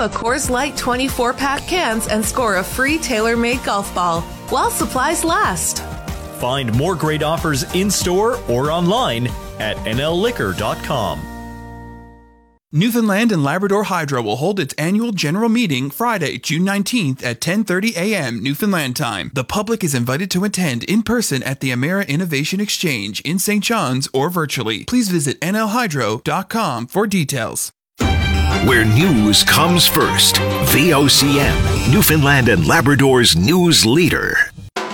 a Coors Light 24-pack cans and score a free tailor-made golf ball while supplies last. Find more great offers in-store or online at nlliquor.com. Newfoundland and Labrador Hydro will hold its annual general meeting Friday, June 19th at 10:30 a.m. Newfoundland time. The public is invited to attend in person at the Emera Innovation Exchange in St. John's or virtually. Please visit nlhydro.com for details. Where news comes first. VOCM, Newfoundland and Labrador's news leader.